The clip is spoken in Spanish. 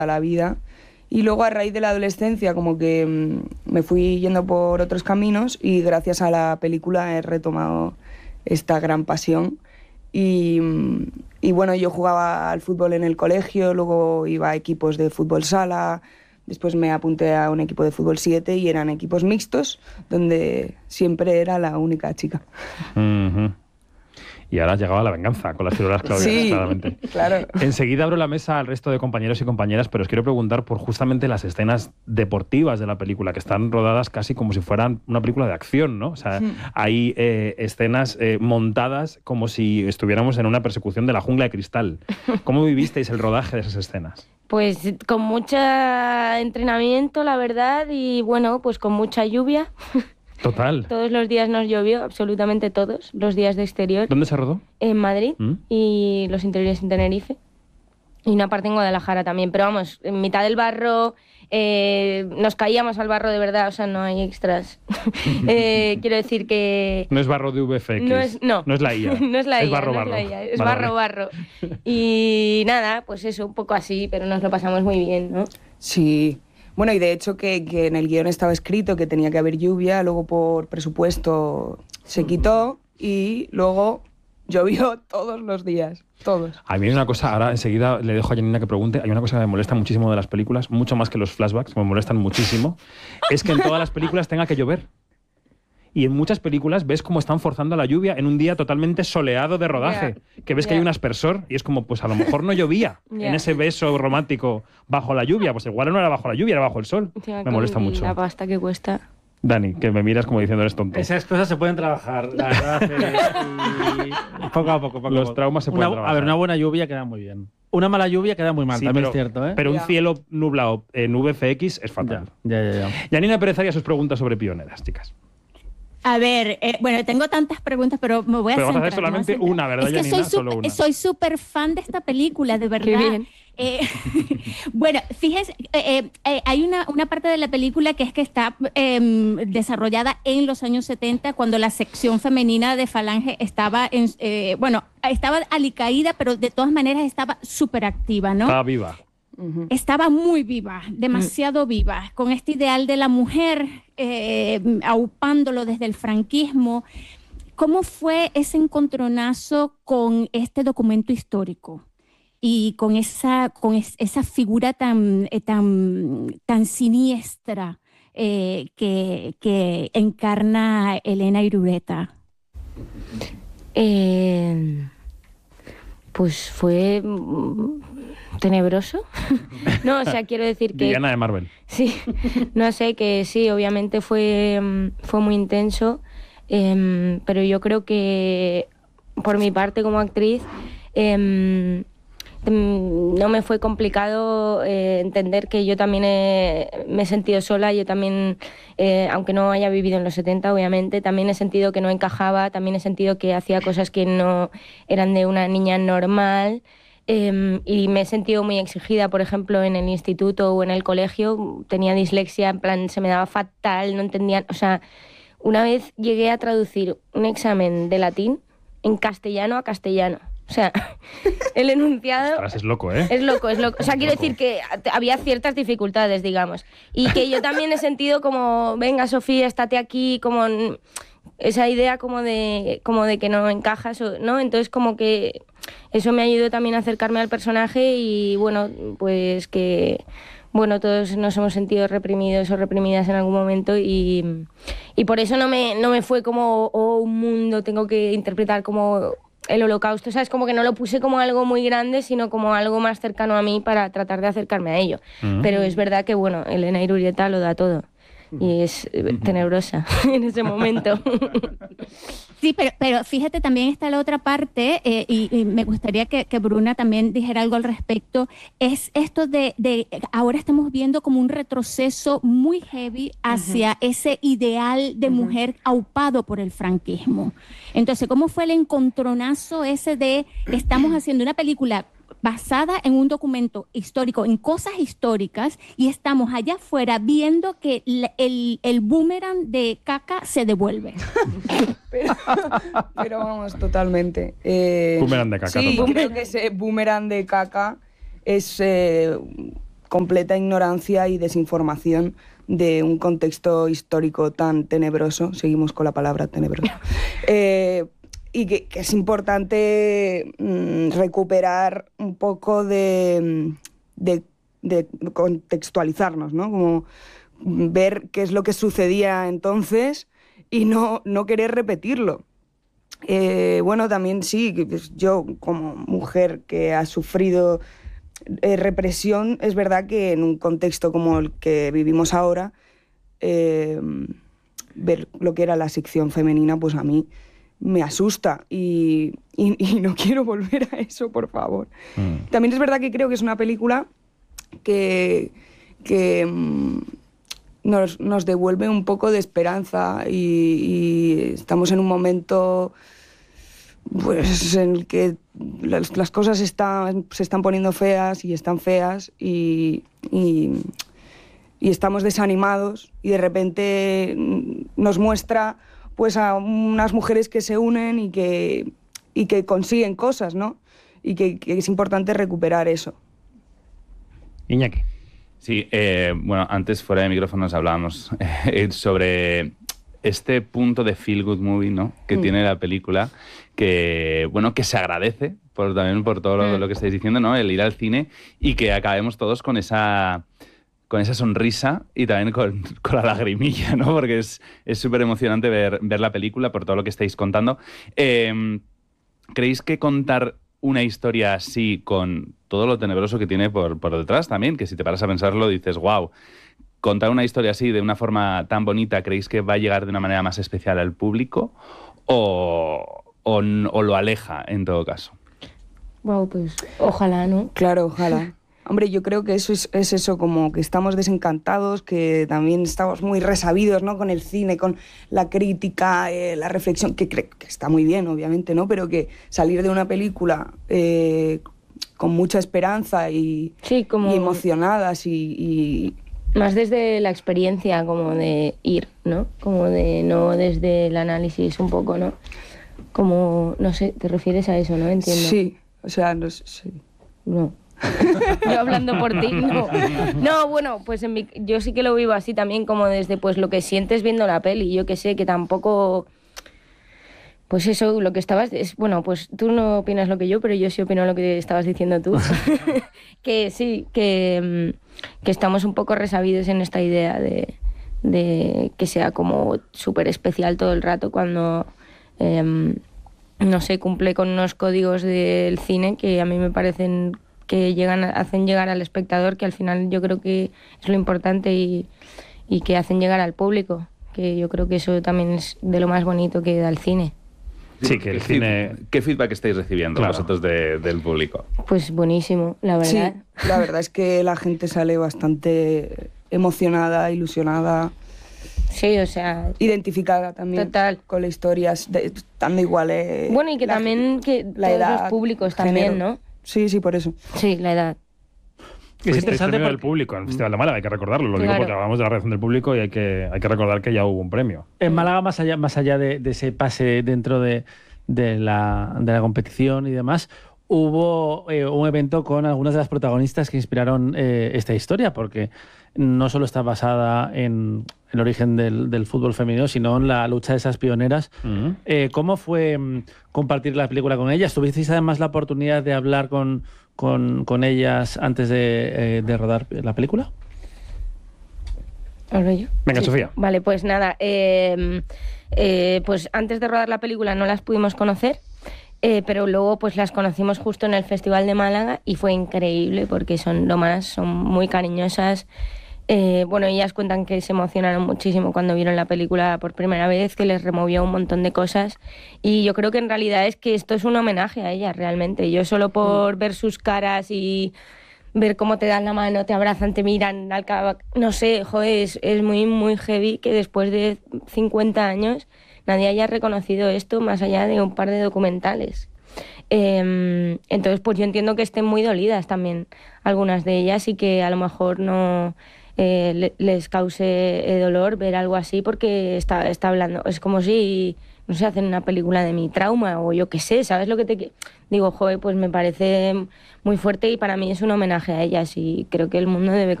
a la vida. Y luego a raíz de la adolescencia como que me fui yendo por otros caminos y gracias a la película he retomado esta gran pasión. Y bueno, yo jugaba al fútbol en el colegio, luego iba a equipos de fútbol sala, después me apunté a un equipo de fútbol 7 y eran equipos mixtos donde siempre era la única chica. Uh-huh. Y ahora has llegado a la venganza con las figuras Claudia, sí, claramente. Claro. Enseguida abro la mesa al resto de compañeros y compañeras, pero os quiero preguntar por justamente las escenas deportivas de la película, que están rodadas casi como si fueran una película de acción, ¿no? O sea, hay escenas montadas como si estuviéramos en una persecución de la jungla de cristal. ¿Cómo vivisteis el rodaje de esas escenas? Pues con mucho entrenamiento, la verdad, y bueno, pues con mucha lluvia. Total. Todos los días nos llovió, absolutamente todos, los días de exterior. ¿Dónde se rodó? En Madrid y los interiores en Tenerife. Y una parte en Guadalajara también. Pero vamos, en mitad del barro, nos caíamos al barro de verdad, o sea, no hay extras. Quiero decir que... No es barro de VFX. No es la IA. No es la IA, es barro, no barro. es la IA, es vale, barro. Y nada, pues eso, un poco así, pero nos lo pasamos muy bien, ¿no? Sí. Bueno, y de hecho que en el guión estaba escrito que tenía que haber lluvia, luego por presupuesto se quitó y luego llovió todos los días, todos. A mí hay una cosa, ahora enseguida le dejo a Janina que pregunte, hay una cosa que me molesta muchísimo de las películas, mucho más que los flashbacks, me molestan muchísimo, es que en todas las películas tenga que llover. Y en muchas películas ves cómo están forzando a la lluvia en un día totalmente soleado de rodaje. Que ves que hay un aspersor y es como, pues a lo mejor no llovía en ese beso romántico bajo la lluvia. Pues igual no era bajo la lluvia, era bajo el sol. Me molesta mucho. La pasta que cuesta. Dani, que me miras como diciendo eres tonto. Esas cosas se pueden trabajar, la verdad. Y poco a poco. Los traumas se pueden trabajar. A ver, una buena lluvia queda muy bien. Una mala lluvia queda muy mal, sí, también es cierto, ¿eh? Pero un cielo nublado en VFX es fatal. Ya. Janina Pérez Arias, sus preguntas sobre Pioneras, chicas. A ver, bueno, tengo tantas preguntas, pero me voy a centrar. Pero vas a hacer solamente una, ¿verdad, es que Janina? Solo una. Soy súper fan de esta película, de verdad. Qué bien. Bueno, fíjense, hay una parte de la película que es que está desarrollada en los años 70, cuando la sección femenina de Falange estaba, estaba alicaída, pero de todas maneras estaba súper activa, ¿no? Estaba viva. Estaba muy viva, demasiado viva, con este ideal de la mujer, aupándolo desde el franquismo. ¿Cómo fue ese encontronazo con este documento histórico y con esa figura tan siniestra que encarna Elena Irureta? Pues fue tenebroso. No, o sea, quiero decir que... Villana de Marvel. Sí, no sé, que sí, obviamente fue muy intenso, pero yo creo que por mi parte como actriz no me fue complicado entender que yo también me he sentido sola, yo también, aunque no haya vivido en los 70, obviamente, también he sentido que no encajaba, también he sentido que hacía cosas que no eran de una niña normal. Y me he sentido muy exigida, por ejemplo, en el instituto o en el colegio. Tenía dislexia, en plan, se me daba fatal, no entendía... O sea, una vez llegué a traducir un examen de latín en castellano a castellano. O sea, el enunciado... Ostras, es loco, ¿eh? Es loco. O sea, quiero decir que había ciertas dificultades, digamos. Y que yo también he sentido como, venga, Sofía, estate aquí, como... Esa idea como de que no encajas, ¿no? Entonces como que eso me ayudó también a acercarme al personaje y bueno, pues que bueno, todos nos hemos sentido reprimidos o reprimidas en algún momento y por eso no me fue como un mundo, tengo que interpretar como el holocausto, ¿sabes? Como que no lo puse como algo muy grande, sino como algo más cercano a mí para tratar de acercarme a ello. Pero es verdad que bueno, Elena Irureta lo da todo. Y es tenebrosa en ese momento. Sí, pero fíjate, también está la otra parte, y me gustaría que Bruna también dijera algo al respecto, es esto de ahora estamos viendo como un retroceso muy heavy hacia ese ideal de mujer aupado por el franquismo. Entonces, ¿cómo fue el encontronazo ese de estamos haciendo una película basada en un documento histórico, en cosas históricas, y estamos allá afuera viendo que el boomerang de caca se devuelve? Pero vamos, totalmente. Boomerang de caca. Sí, total. creo que ese boomerang de caca es completa ignorancia y desinformación de un contexto histórico tan tenebroso, seguimos con la palabra tenebroso, y que es importante recuperar un poco de contextualizarnos, ¿no? Como ver qué es lo que sucedía entonces y no querer repetirlo. Bueno, también sí, pues yo como mujer que ha sufrido represión, es verdad que en un contexto como el que vivimos ahora, ver lo que era la sección femenina, pues a mí me asusta y no quiero volver a eso, por favor. También es verdad que creo que es una película que nos devuelve un poco de esperanza y estamos en un momento pues en el que las cosas se están poniendo feas y están feas y estamos desanimados y de repente nos muestra pues a unas mujeres que se unen y que consiguen cosas, ¿no? Y que es importante recuperar eso. Iñaki. Sí, bueno, antes fuera de micrófonos hablábamos sobre este punto de feel good movie, ¿no? Que tiene la película, que bueno, que se agradece también por todo lo que estáis diciendo, ¿no? El ir al cine y que acabemos todos con esa sonrisa y también con la lagrimilla, ¿no? Porque es súper emocionante ver la película por todo lo que estáis contando. ¿Creéis que contar una historia así, con todo lo tenebroso que tiene por detrás también, que si te paras a pensarlo dices, wow, contar una historia así de una forma tan bonita, ¿creéis que va a llegar de una manera más especial al público o lo aleja en todo caso? Wow, pues ojalá, ¿no? Claro, ojalá. Hombre, yo creo que eso es eso, como que estamos desencantados, que también estamos muy resabidos, ¿no? Con el cine, con la crítica, la reflexión, que está muy bien, obviamente, ¿no? Pero que salir de una película con mucha esperanza y emocionadas y más desde la experiencia, como de ir, ¿no? Como de no desde el análisis un poco, ¿no? Como, no sé, ¿te refieres a eso, no? Entiendo. Sí, o sea, no sé. Sí. No. Yo hablando por ti, no. No, bueno, pues yo sí que lo vivo así también, como desde pues lo que sientes viendo la peli. Yo que sé, que tampoco... Pues eso, lo que estabas... bueno, pues tú no opinas lo que yo, pero yo sí opino lo que estabas diciendo tú. Que sí, que estamos un poco resabidos en esta idea de que sea como súper especial todo el rato cuando... no sé, cumple con unos códigos del cine que a mí me parecen que hacen llegar al espectador, que al final yo creo que es lo importante y que hacen llegar al público, que yo creo que eso también es de lo más bonito que da el cine. Sí, que el cine... ¿Qué feedback estáis recibiendo vosotros del público? Pues buenísimo, la verdad. Sí, la verdad es que la gente sale bastante emocionada, ilusionada. Sí, o sea... identificada también. Total. Con la historia, estando igual... bueno, y que también que la todos edad, los públicos género. También, ¿no? Sí, por eso. Sí, la edad. Es interesante del público en el Festival de Málaga, hay que recordarlo. Lo digo porque hablamos de la reacción del público y hay que recordar que ya hubo un premio. En Málaga, más allá de ese pase dentro de la competición y demás, hubo un evento con algunas de las protagonistas que inspiraron esta historia, porque no solo está basada en el origen del fútbol femenino, sino en la lucha de esas pioneras. ¿Cómo fue compartir la película con ellas? ¿Tuvisteis además la oportunidad de hablar con ellas antes de rodar la película? ¿Hablo yo? Venga, sí. Sofía. Vale, pues nada, pues antes de rodar la película no las pudimos conocer, pero luego pues las conocimos justo en el Festival de Málaga y fue increíble porque son muy cariñosas. Bueno, ellas cuentan que se emocionaron muchísimo cuando vieron la película por primera vez, que les removió un montón de cosas, y yo creo que en realidad es que esto es un homenaje a ellas realmente. Yo solo por ver sus caras y ver cómo te dan la mano, te abrazan, te miran, no sé, joder, es muy, muy heavy que después de 50 años nadie haya reconocido esto más allá de un par de documentales. Entonces, pues yo entiendo que estén muy dolidas también algunas de ellas y que a lo mejor no les cause dolor ver algo así porque está hablando. Es como si no sé, hacen una película de mi trauma o yo qué sé, ¿sabes lo que te digo? Joder, pues me parece muy fuerte y para mí es un homenaje a ellas y creo que el mundo debe